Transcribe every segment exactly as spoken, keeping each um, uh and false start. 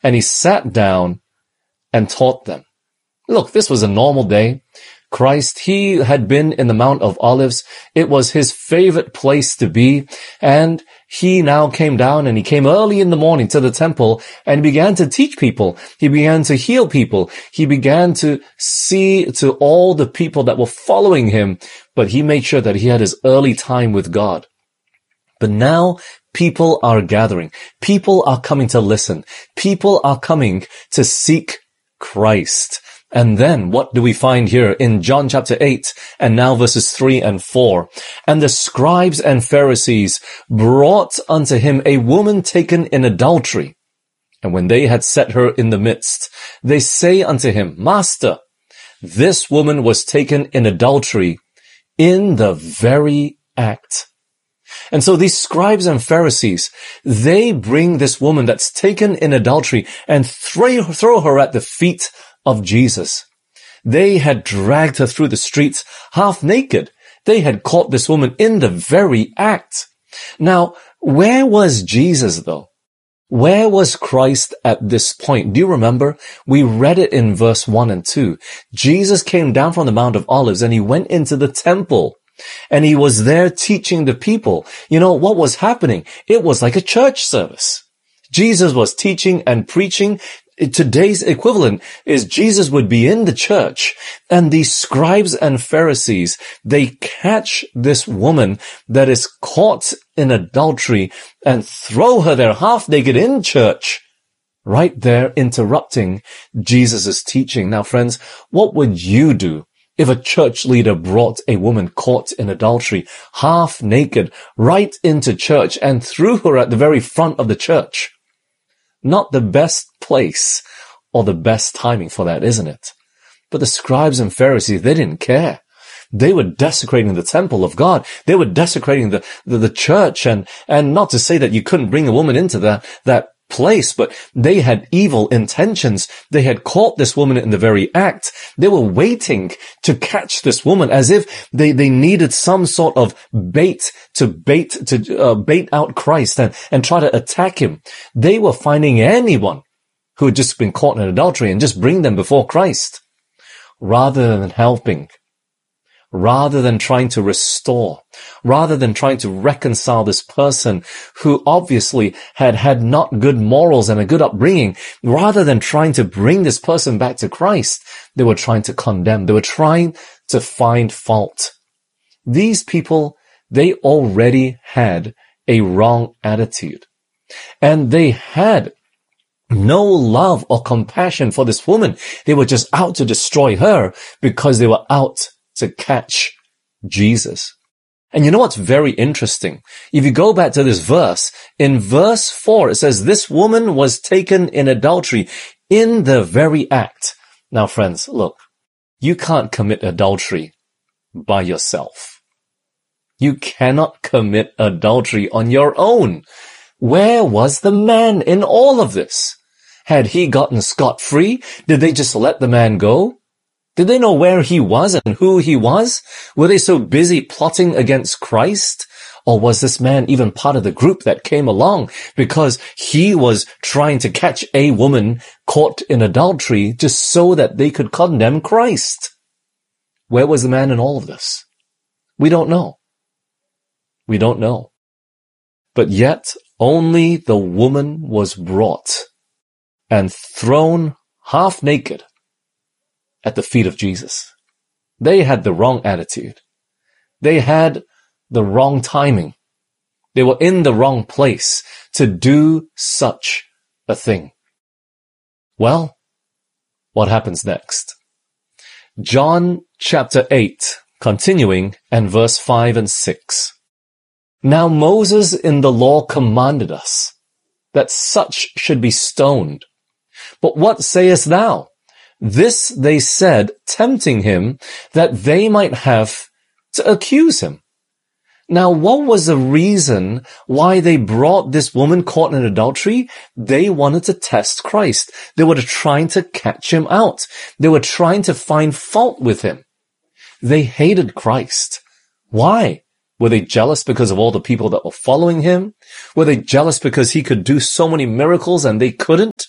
and he sat down and taught them. Look, this was a normal day. Christ, he had been in the Mount of Olives. It was his favorite place to be. And he now came down, and he came early in the morning to the temple and began to teach people. He began to heal people. He began to see to all the people that were following him. But he made sure that he had his early time with God. But now people are gathering. People are coming to listen. People are coming to seek Christ. And then what do we find here in John chapter eight and now verses three and four? And the scribes and Pharisees brought unto him a woman taken in adultery. And when they had set her in the midst, they say unto him, Master, this woman was taken in adultery in the very act. And so these scribes and Pharisees, they bring this woman that's taken in adultery and throw, throw her at the feet of Jesus. They had dragged her through the streets half naked. They had caught this woman in the very act. Now, where was Jesus though? Where was Christ at this point? Do you remember? We read it in verse one and two. Jesus came down from the Mount of Olives and he went into the temple. And he was there teaching the people. You know, what was happening? It was like a church service. Jesus was teaching and preaching. Today's equivalent is Jesus would be in the church, and these scribes and Pharisees, they catch this woman that is caught in adultery and throw her there half naked in church, right there interrupting Jesus' teaching. Now, friends, what would you do if a church leader brought a woman caught in adultery, half naked, right into church and threw her at the very front of the church? Not the best place or the best timing for that, isn't it? But the scribes and Pharisees, they didn't care. They were desecrating the temple of God. They were desecrating the, the, the church. And, and not to say that you couldn't bring a woman into that, that place, but they had evil intentions. They had caught this woman in the very act. They were waiting to catch this woman as if they, they needed some sort of bait to bait, to uh, bait out Christ and, and try to attack him. They were finding anyone who had just been caught in adultery and just bring them before Christ rather than helping. Rather than trying to restore, rather than trying to reconcile this person who obviously had had not good morals and a good upbringing, rather than trying to bring this person back to Christ, they were trying to condemn. They were trying to find fault. These people, they already had a wrong attitude, and they had no love or compassion for this woman. They were just out to destroy her because they were out to catch Jesus. And you know what's very interesting? If you go back to this verse, in verse four, it says, this woman was taken in adultery in the very act. Now, friends, look, you can't commit adultery by yourself. You cannot commit adultery on your own. Where was the man in all of this? Had he gotten scot-free? Did they just let the man go? Did they know where he was and who he was? Were they so busy plotting against Christ? Or was this man even part of the group that came along because he was trying to catch a woman caught in adultery just so that they could condemn Christ? Where was the man in all of this? We don't know. We don't know. But yet only the woman was brought and thrown half naked at the feet of Jesus. They had the wrong attitude. They had the wrong timing. They were in the wrong place to do such a thing. Well, what happens next? John chapter eight, continuing, and verse five and six. Now Moses in the law commanded us that such should be stoned. But what sayest thou? This they said, tempting him, that they might have to accuse him. Now, what was the reason why they brought this woman caught in adultery? They wanted to test Christ. They were trying to catch him out. They were trying to find fault with him. They hated Christ. Why? Were they jealous because of all the people that were following him? Were they jealous because he could do so many miracles and they couldn't?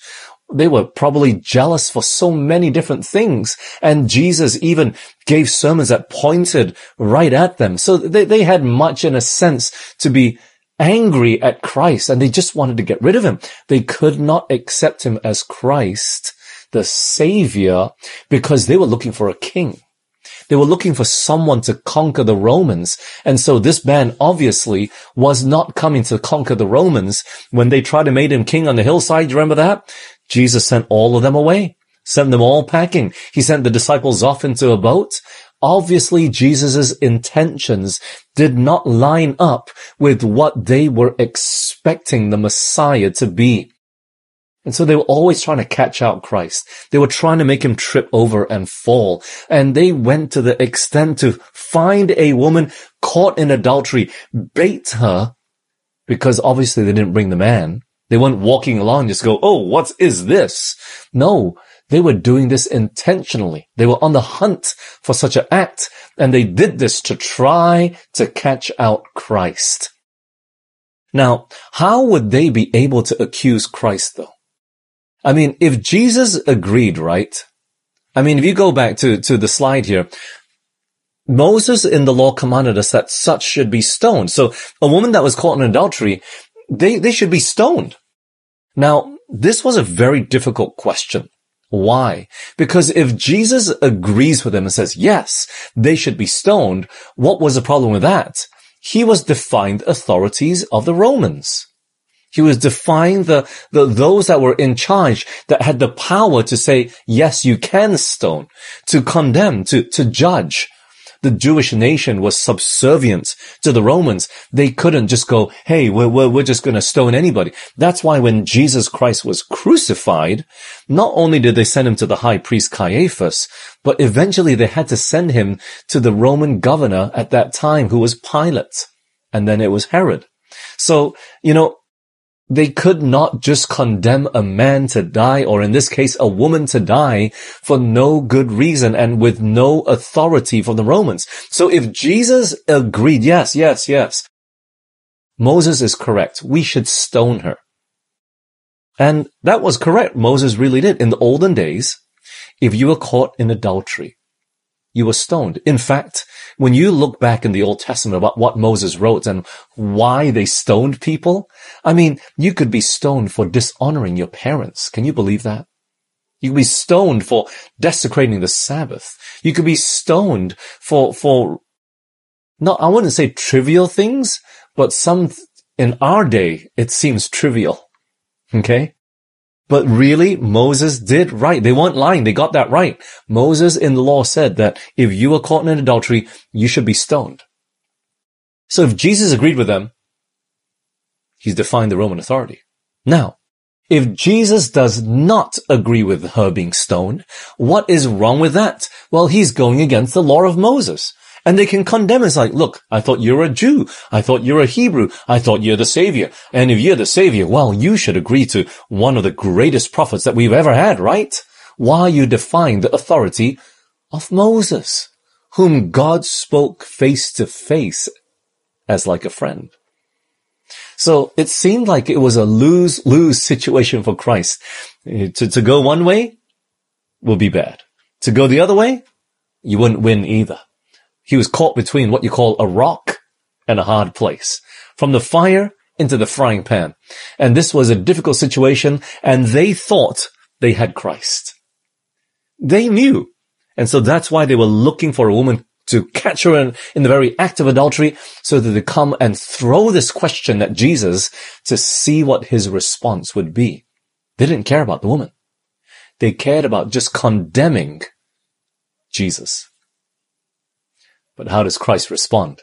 they were probably jealous for so many different things. And Jesus even gave sermons that pointed right at them. So they, they had much, in a sense, to be angry at Christ, and they just wanted to get rid of him. They could not accept him as Christ, the Savior, because they were looking for a king. They were looking for someone to conquer the Romans. And so this man obviously was not coming to conquer the Romans. When they tried to make him king on the hillside, you remember that? Jesus sent all of them away, sent them all packing. He sent the disciples off into a boat. Obviously, Jesus' intentions did not line up with what they were expecting the Messiah to be. And so they were always trying to catch out Christ. They were trying to make him trip over and fall. And they went to the extent to find a woman caught in adultery, bait her, because obviously they didn't bring the man. They weren't walking along just go, oh, what is this? No, they were doing this intentionally. They were on the hunt for such an act, and they did this to try to catch out Christ. Now, how would they be able to accuse Christ, though? I mean, if Jesus agreed, right? I mean, if you go back to, to the slide here, Moses in the law commanded us that such should be stoned. So a woman that was caught in adultery, they, they should be stoned. Now, this was a very difficult question. Why? Because if Jesus agrees with them and says, yes, they should be stoned, what was the problem with that? He was defying the authorities of the Romans. He was defying the, the, those that were in charge, that had the power to say, yes, you can stone, to condemn, to, to judge. The Jewish nation was subservient to the Romans. They couldn't just go, hey, we're, we're, we're just going to stone anybody. That's why when Jesus Christ was crucified, not only did they send him to the high priest Caiaphas, but eventually they had to send him to the Roman governor at that time, who was Pilate. And then it was Herod. So, you know, they could not just condemn a man to die, or in this case, a woman to die, for no good reason and with no authority from the Romans. So if Jesus agreed, yes, yes, yes, Moses is correct, we should stone her. And that was correct. Moses really did. In the olden days, if you were caught in adultery, you were stoned. In fact, when you look back in the Old Testament about what Moses wrote and why they stoned people, I mean, you could be stoned for dishonoring your parents. Can you believe that? You could be stoned for desecrating the Sabbath. You could be stoned for, for, not, I wouldn't say trivial things, but some, in our day, it seems trivial. Okay? But really, Moses did right. They weren't lying. They got that right. Moses in the law said that if you were caught in adultery, you should be stoned. So if Jesus agreed with them, he's defying the Roman authority. Now, if Jesus does not agree with her being stoned, what is wrong with that? Well, he's going against the law of Moses. And they can condemn us like, look, I thought you're a Jew. I thought you're a Hebrew. I thought you're the Savior. And if you're the Savior, well, you should agree to one of the greatest prophets that we've ever had, right? Why are you defying the authority of Moses, whom God spoke face to face as like a friend? So it seemed like it was a lose-lose situation for Christ. To, to go one way will be bad. To go the other way, you wouldn't win either. He was caught between what you call a rock and a hard place, from the fire into the frying pan. And this was a difficult situation, and they thought they had Christ. They knew. And so that's why they were looking for a woman to catch her in, in the very act of adultery, so that they come and throw this question at Jesus to see what his response would be. They didn't care about the woman. They cared about just condemning Jesus. But how does Christ respond?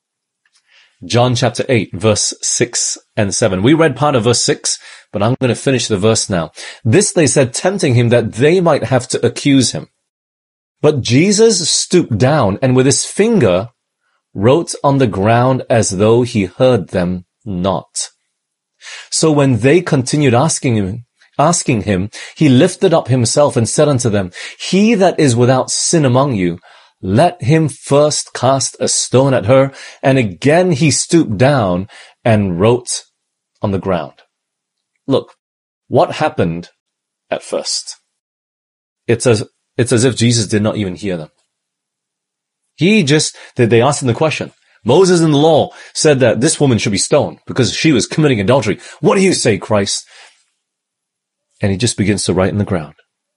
John chapter eight, verse six and seven. We read part of verse six, but I'm going to finish the verse now. This they said, tempting him that they might have to accuse him. But Jesus stooped down and with his finger wrote on the ground as though he heard them not. So when they continued asking him, asking him, he lifted up himself and said unto them, he that is without sin among you, let him first cast a stone at her. And again he stooped down and wrote on the ground. Look, what happened at first. It's as, it's as if Jesus did not even hear them. He just, they asked him the question. Moses in the law said that this woman should be stoned because she was committing adultery. What do you say, Christ? And he just begins to write in the ground.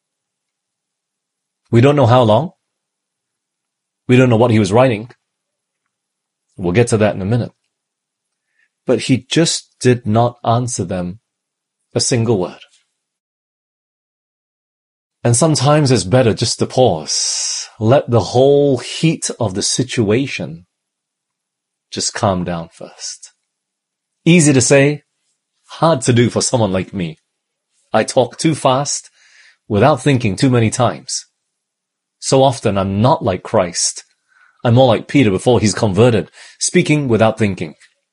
We don't know how long. We don't know what he was writing. We'll get to that in a minute. But he just did not answer them a single word. And sometimes it's better just to pause. Let the whole heat of the situation just calm down first. Easy to say, hard to do for someone like me. I talk too fast without thinking too many times. So often I'm not like Christ. I'm more like Peter before he's converted, speaking without thinking.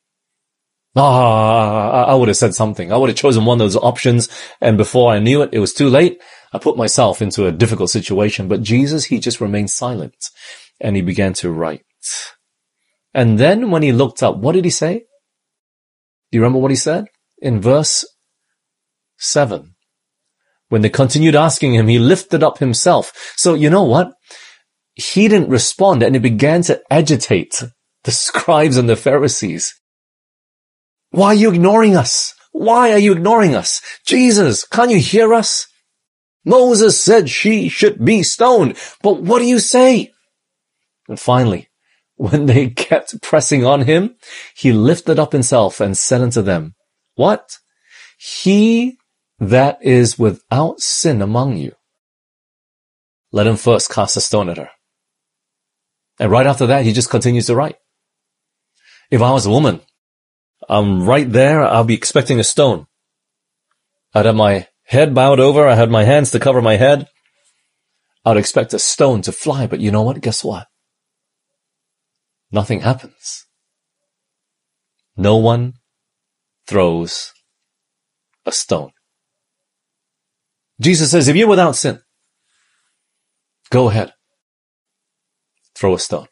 Ah, I would have said something. I would have chosen one of those options, and before I knew it, it was too late. I put myself into a difficult situation. But Jesus, he just remained silent, and he began to write. And then when he looked up, what did he say? Do you remember what he said? In verse seven. When they continued asking him, he lifted up himself. So you know what? He didn't respond, and it began to agitate the scribes and the Pharisees. Why are you ignoring us? Why are you ignoring us? Jesus, can't you hear us? Moses said she should be stoned, but what do you say? And finally, when they kept pressing on him, he lifted up himself and said unto them, what? He that is without sin among you, let him first cast a stone at her. And right after that, he just continues to write. If I was a woman, I'm right there, I'll be expecting a stone. I'd have my head bowed over, I had my hands to cover my head. I'd expect a stone to fly, but you know what? Guess what? Nothing happens. No one throws a stone. Jesus says, if you're without sin, go ahead. Throw a stone.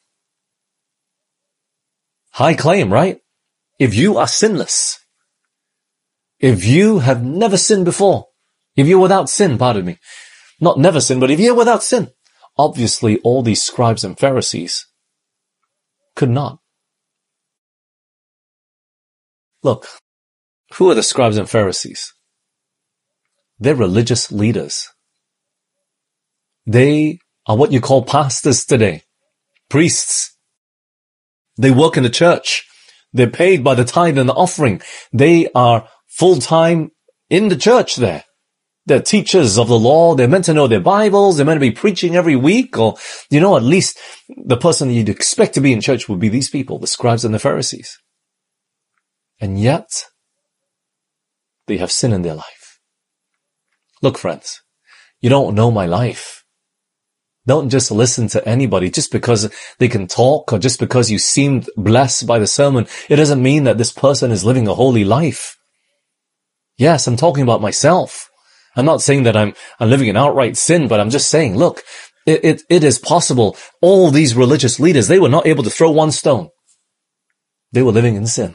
High claim, right? If you are sinless, if you have never sinned before, if you're without sin, pardon me, not never sin, but if you're without sin, obviously all these scribes and Pharisees could not. Look, who are the scribes and Pharisees? They're religious leaders. They are what you call pastors today, priests. They work in the church. They're paid by the tithe and the offering. They are full-time in the church there. They're teachers of the law. They're meant to know their Bibles. They're meant to be preaching every week. Or, you know, at least the person you'd expect to be in church would be these people, the scribes and the Pharisees. And yet, they have sin in their life. Look, friends, you don't know my life. Don't just listen to anybody just because they can talk or just because you seemed blessed by the sermon. It doesn't mean that this person is living a holy life. Yes, I'm talking about myself. I'm not saying that I'm, I'm living in outright sin, but I'm just saying, look, it, it, it is possible. All these religious leaders, they were not able to throw one stone. They were living in sin.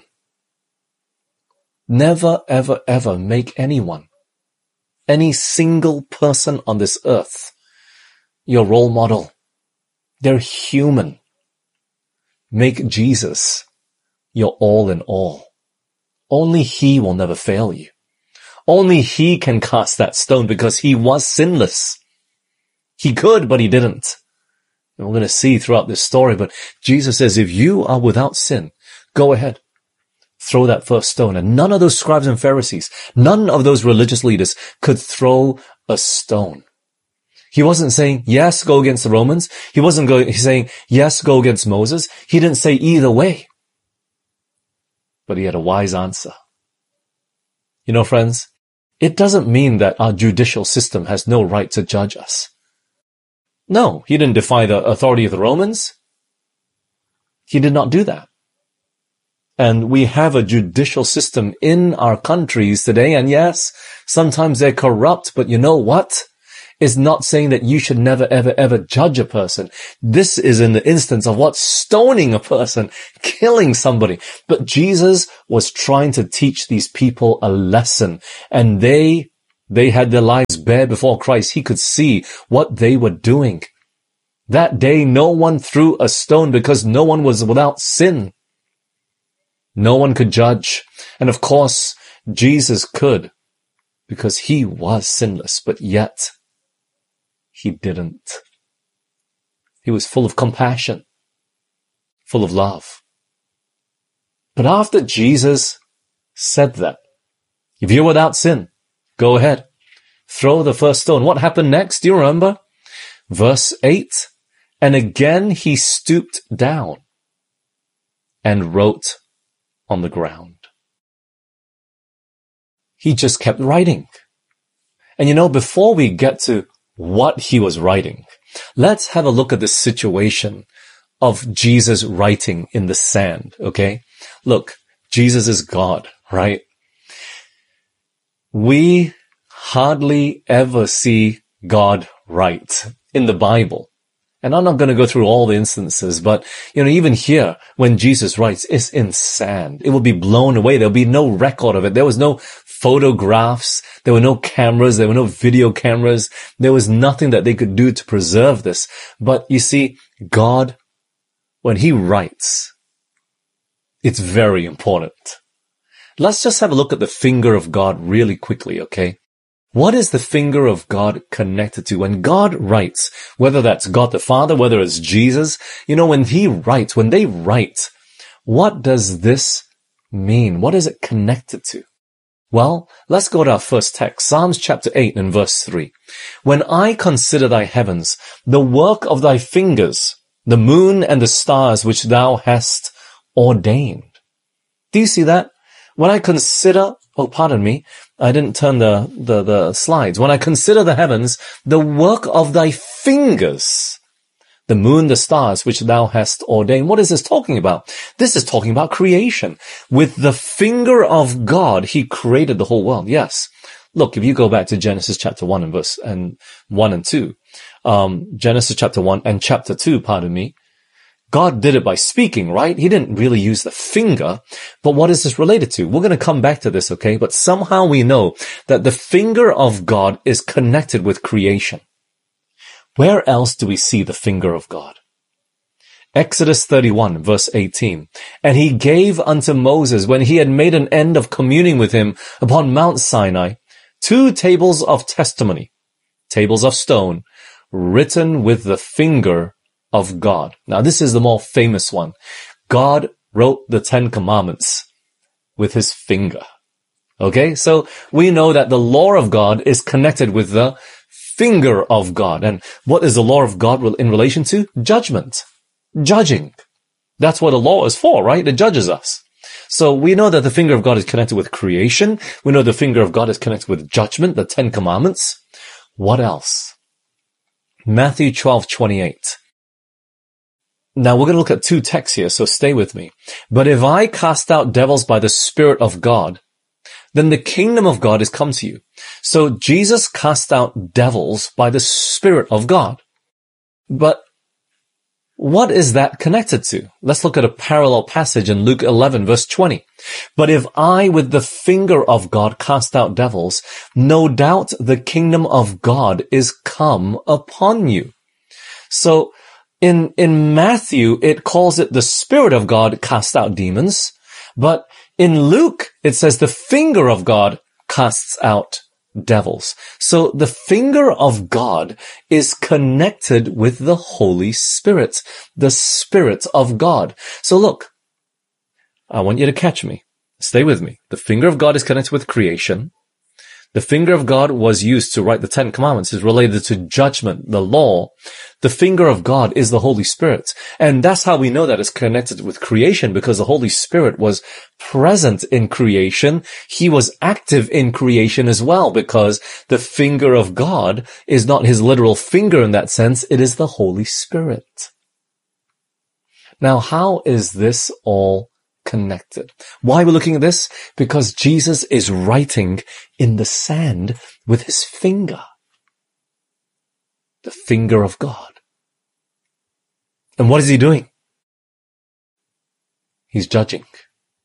Never, ever, ever make anyone, any single person on this earth, your role model. They're human. Make Jesus your all in all. Only he will never fail you. Only he can cast that stone because he was sinless. He could, but he didn't. And we're going to see throughout this story, but Jesus says, if you are without sin, go ahead. Throw that first stone. And none of those scribes and Pharisees, none of those religious leaders could throw a stone. He wasn't saying, yes, go against the Romans. He wasn't going, he's saying, yes, go against Moses. He didn't say either way. But he had a wise answer. You know, friends, it doesn't mean that our judicial system has no right to judge us. No, he didn't defy the authority of the Romans. He did not do that. And we have a judicial system in our countries today. And yes, sometimes they're corrupt, but you know what? It's not saying that you should never, ever, ever judge a person. This is in the instance of what? Stoning a person, killing somebody. But Jesus was trying to teach these people a lesson, and they, they had their lives bare before Christ, he could see what they were doing. That day, no one threw a stone because no one was without sin. No one could judge. And of course, Jesus could because he was sinless, but yet he didn't. He was full of compassion, full of love. But after Jesus said that, if you're without sin, go ahead, throw the first stone. What happened next? Do you remember? Verse eight. And again he stooped down and wrote on the ground. He just kept writing. And you know, before we get to what he was writing, let's have a look at the situation of Jesus writing in the sand, okay? Look, Jesus is God, right? We hardly ever see God write in the Bible. And I'm not going to go through all the instances, but, you know, even here, when Jesus writes, it's in sand. It will be blown away. There'll be no record of it. There was no photographs. There were no cameras. There were no video cameras. There was nothing that they could do to preserve this. But you see, God, when he writes, it's very important. Let's just have a look at the finger of God really quickly, okay? What is the finger of God connected to? When God writes, whether that's God the Father, whether it's Jesus, you know, when he writes, when they write, what does this mean? What is it connected to? Well, let's go to our first text, Psalms chapter eight and verse three. When I consider thy heavens, the work of thy fingers, the moon and the stars which thou hast ordained. Do you see that? When I consider, oh, pardon me, I didn't turn the, the, the slides. When I consider the heavens, the work of thy fingers, the moon, the stars, which thou hast ordained. What is this talking about? This is talking about creation. With the finger of God, he created the whole world. Yes. Look, if you go back to Genesis chapter one and verse, and one and two, um, Genesis chapter one and chapter two, pardon me, God did it by speaking, right? He didn't really use the finger. But what is this related to? We're going to come back to this, okay? But somehow we know that the finger of God is connected with creation. Where else do we see the finger of God? Exodus thirty-one, verse eighteen. And he gave unto Moses, when he had made an end of communing with him upon Mount Sinai, two tables of testimony, tables of stone, written with the finger of God. Now, this is the more famous one. God wrote the Ten Commandments with his finger. Okay, so we know that the law of God is connected with the finger of God. And what is the law of God in relation to? Judgment. Judging. That's what the law is for, right? It judges us. So we know that the finger of God is connected with creation. We know the finger of God is connected with judgment, the Ten Commandments. What else? Matthew twelve twenty-eight. Now, we're going to look at two texts here, so stay with me. But if I cast out devils by the Spirit of God, then the kingdom of God is come to you. So Jesus cast out devils by the Spirit of God. But what is that connected to? Let's look at a parallel passage in Luke eleven, verse twenty. But if I with the finger of God cast out devils, no doubt the kingdom of God is come upon you. So, In, in Matthew, it calls it the Spirit of God cast out demons. But in Luke, it says the finger of God casts out devils. So the finger of God is connected with the Holy Spirit, the Spirit of God. So look, I want you to catch me. Stay with me. The finger of God is connected with creation. The finger of God was used to write the Ten Commandments. It's related to judgment, the law. The finger of God is the Holy Spirit. And that's how we know that it's connected with creation, because the Holy Spirit was present in creation. He was active in creation as well, because the finger of God is not his literal finger in that sense. It is the Holy Spirit. Now, how is this all connected? Why are we looking at this? Because Jesus is writing in the sand with his finger. The finger of God. And what is he doing? He's judging.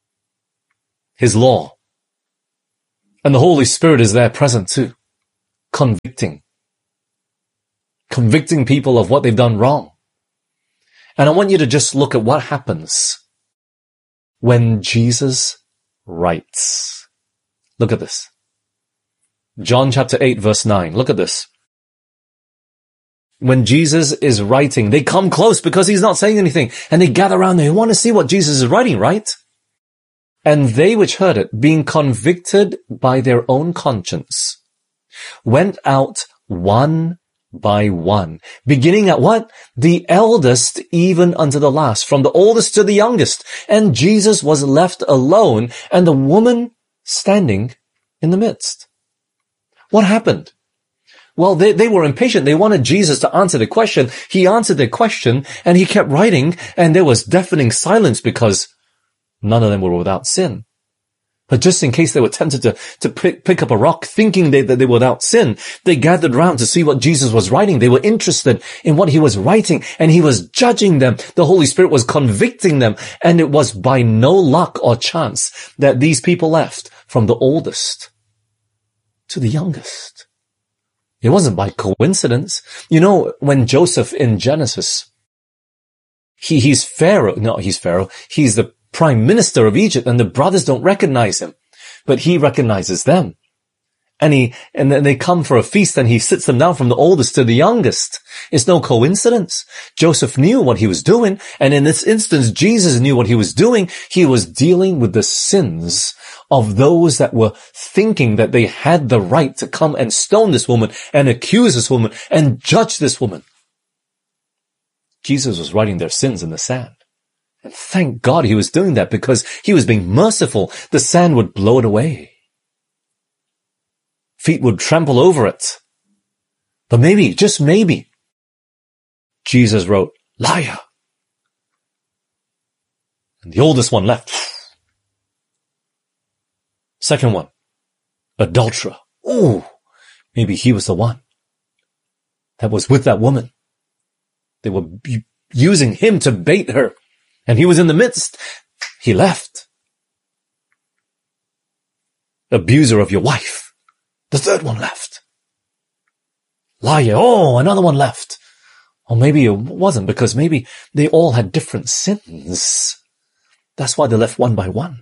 His law. And the Holy Spirit is there present too. convicting. Convicting people of what they've done wrong. And I want you to just look at what happens when Jesus writes. Look at this. John chapter eight verse nine. Look at this. When Jesus is writing, they come close because he's not saying anything. And they gather around. They want to see what Jesus is writing, right? And they which heard it, being convicted by their own conscience, went out one by one, beginning at what? The eldest even unto the last, from the oldest to the youngest. And Jesus was left alone, and the woman standing in the midst. What happened? Well, they, they were impatient. They wanted Jesus to answer the question. He answered their question, and he kept writing, and there was deafening silence because none of them were without sin. But just in case they were tempted to, to pick, pick up a rock thinking they, that they were without sin, they gathered around to see what Jesus was writing. They were interested in what he was writing, and he was judging them. The Holy Spirit was convicting them, and it was by no luck or chance that these people left from the oldest to the youngest. It wasn't by coincidence. You know, when Joseph in Genesis, he, he's Pharaoh, no, he's Pharaoh, he's the prime minister of Egypt, and the brothers don't recognize him, but he recognizes them. And he, and then they come for a feast, and he sits them down from the oldest to the youngest. It's no coincidence. Joseph knew what he was doing, and in this instance, Jesus knew what he was doing. He was dealing with the sins of those that were thinking that they had the right to come and stone this woman, and accuse this woman, and judge this woman. Jesus was writing their sins in the sand. And thank God he was doing that, because he was being merciful. The sand would blow it away. Feet would trample over it. But maybe, just maybe, Jesus wrote, liar. And the oldest one left. Second one, adulterer. Ooh, maybe he was the one that was with that woman. They were using him to bait her. And he was in the midst. He left. Abuser of your wife. The third one left. Liar. Oh, another one left. Or maybe it wasn't, because maybe they all had different sins. That's why they left one by one.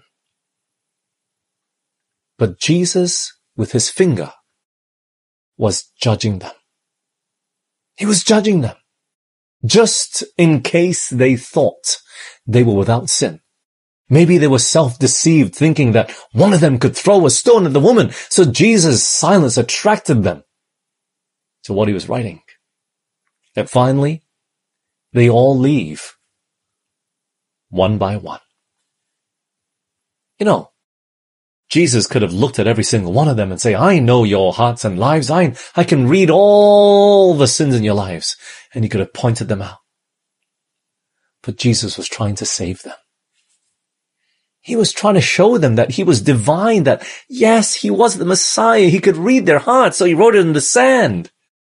But Jesus, with his finger, was judging them. He was judging them. Just in case they thought they were without sin. Maybe they were self-deceived, thinking that one of them could throw a stone at the woman. So Jesus' silence attracted them to what he was writing. And finally, they all leave, one by one. You know, Jesus could have looked at every single one of them and say, I know your hearts and lives. I, I can read all the sins in your lives. And he could have pointed them out. But Jesus was trying to save them. He was trying to show them that he was divine, that yes, he was the Messiah. He could read their hearts, so he wrote it in the sand.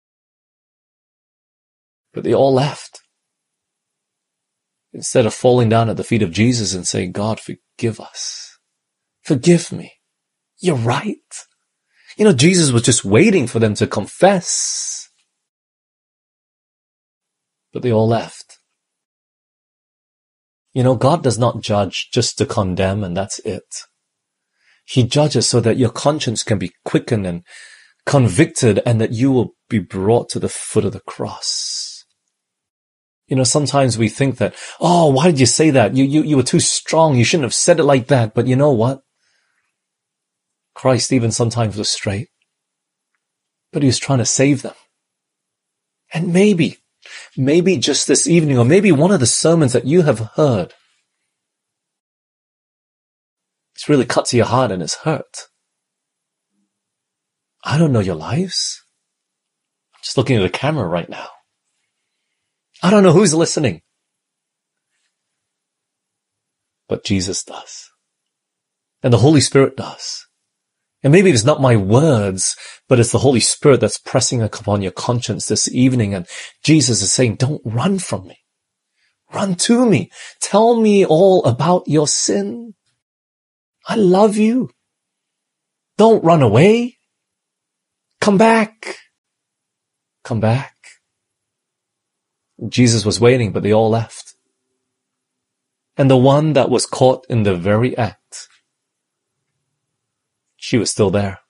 But they all left. Instead of falling down at the feet of Jesus and saying, God, forgive us. Forgive me. You're right. You know, Jesus was just waiting for them to confess. But they all left. You know, God does not judge just to condemn and that's it. He judges so that your conscience can be quickened and convicted, and that you will be brought to the foot of the cross. You know, sometimes we think that, oh, why did you say that? You, you, you were too strong. You shouldn't have said it like that. But you know what? Christ even sometimes was straight, but he was trying to save them. And maybe, maybe just this evening, or maybe one of the sermons that you have heard, it's really cut to your heart and it's hurt. I don't know your lives. I'm just looking at the camera right now. I don't know who's listening. But Jesus does. And the Holy Spirit does. And maybe it's not my words, but it's the Holy Spirit that's pressing upon your conscience this evening. And Jesus is saying, don't run from me. Run to me. Tell me all about your sin. I love you. Don't run away. Come back. Come back. Jesus was waiting, but they all left. And the one that was caught in the very act, she was still there.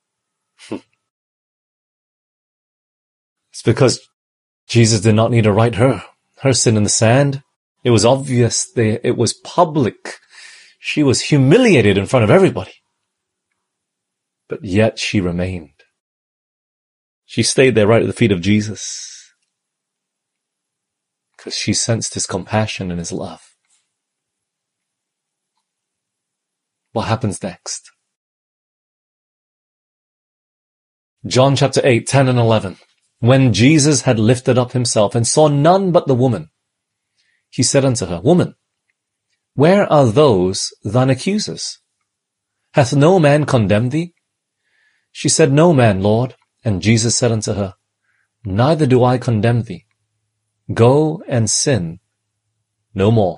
It's because Jesus did not need to write her, her sin in the sand. It was obvious. They, it was public. She was humiliated in front of everybody. But yet she remained. She stayed there right at the feet of Jesus. Because she sensed his compassion and his love. What happens next? John chapter eight, ten and eleven. When Jesus had lifted up himself and saw none but the woman, he said unto her, Woman, where are those thine accusers? Hath no man condemned thee? She said, No man, Lord. And Jesus said unto her, Neither do I condemn thee. Go and sin no more.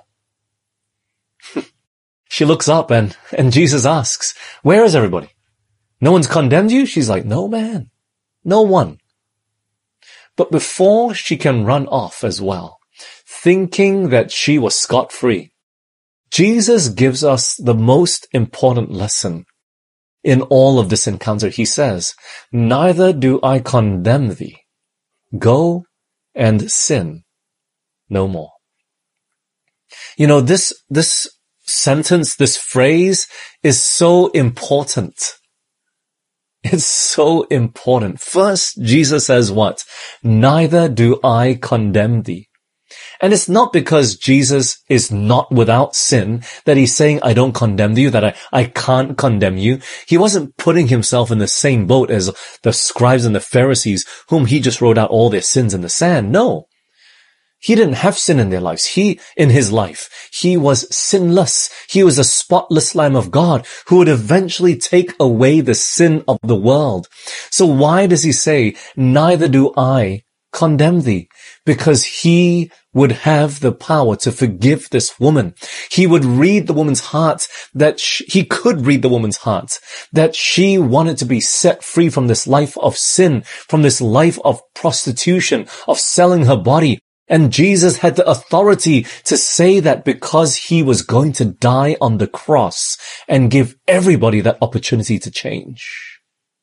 She looks up and, and Jesus asks, Where is everybody? No one's condemned you? She's like, No man, no one. But before she can run off as well, thinking that she was scot-free, Jesus gives us the most important lesson in all of this encounter. He says, Neither do I condemn thee. Go and sin no more. You know, this, this sentence, this phrase is so important. It's so important. First, Jesus says what? Neither do I condemn thee. And it's not because Jesus is not without sin that he's saying, I don't condemn you, that I, I can't condemn you. He wasn't putting himself in the same boat as the scribes and the Pharisees, whom he just wrote out all their sins in the sand. No. He didn't have sin in their lives. He, in his life, he was sinless. He was a spotless Lamb of God who would eventually take away the sin of the world. So why does he say, neither do I condemn thee? Because he would have the power to forgive this woman. He would read the woman's heart, that she, he could read the woman's heart, that she wanted to be set free from this life of sin, from this life of prostitution, of selling her body. And Jesus had the authority to say that because he was going to die on the cross and give everybody that opportunity to change.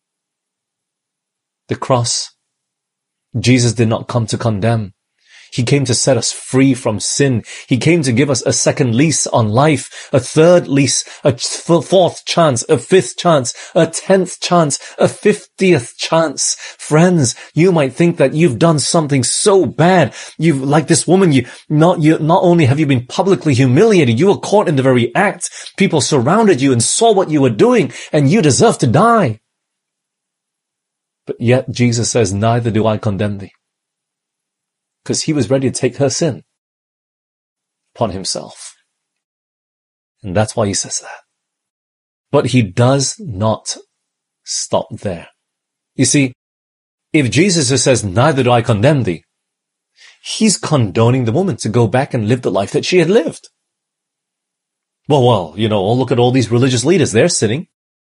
The cross, Jesus did not come to condemn. He came to set us free from sin. He came to give us a second lease on life, a third lease, a fourth chance, a fifth chance, a tenth chance, a fiftieth chance. Friends, you might think that you've done something so bad. You've, like this woman, you not, you, not only have you been publicly humiliated, you were caught in the very act. People surrounded you and saw what you were doing, and you deserve to die. But yet Jesus says, neither do I condemn thee. Because he was ready to take her sin upon himself. And that's why he says that. But he does not stop there. You see, if Jesus just says, neither do I condemn thee, he's condoning the woman to go back and live the life that she had lived. Well, well, you know, look at all these religious leaders. They're sinning.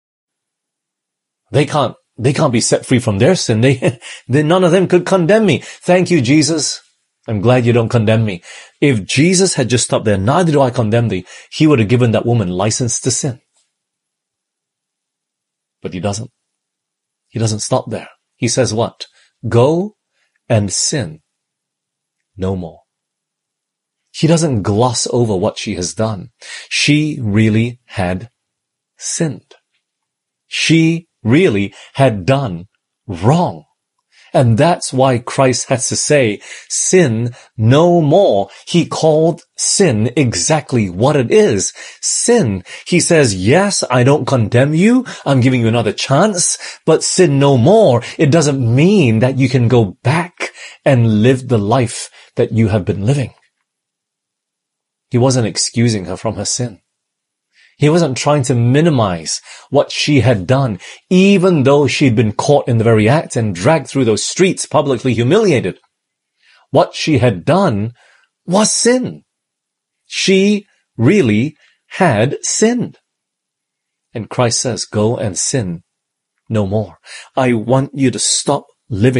They can't They can't be set free from their sin. They, they, none of them could condemn me. Thank you, Jesus. I'm glad you don't condemn me. If Jesus had just stopped there, neither do I condemn thee, he would have given that woman license to sin. But he doesn't. He doesn't stop there. He says what? Go and sin no more. He doesn't gloss over what she has done. She really had sinned. She really had done wrong. And that's why Christ has to say, sin no more. He called sin exactly what it is. Sin. He says, yes, I don't condemn you. I'm giving you another chance, but sin no more. It doesn't mean that you can go back and live the life that you have been living. He wasn't excusing her from her sin. He wasn't trying to minimize what she had done, even though she'd been caught in the very act and dragged through those streets publicly humiliated. What she had done was sin. She really had sinned. And Christ says, go and sin no more. I want you to stop living